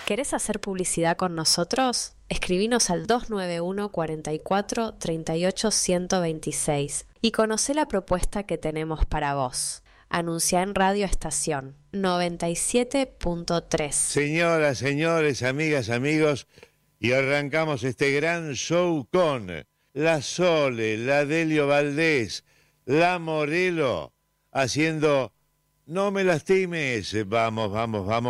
¿Querés hacer publicidad con nosotros? Escribinos al 291 44 38 126 y conocé la propuesta que tenemos para vos. Anunciá en Radio Estación 97.3. Señoras, señores, amigas, amigos, y arrancamos este gran show con la Sole, la Delio Valdés, la Morelo, haciendo No me lastimes. Vamos, vamos, vamos.